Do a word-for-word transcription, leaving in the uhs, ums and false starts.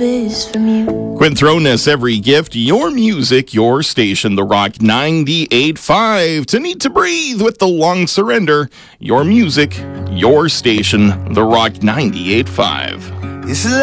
is from you. Quit throwing us every gift. Your music, your station, The Rock ninety-eight point five. To Need to Breathe with The Long Surrender. Your music, your station, The Rock ninety-eight point five. It's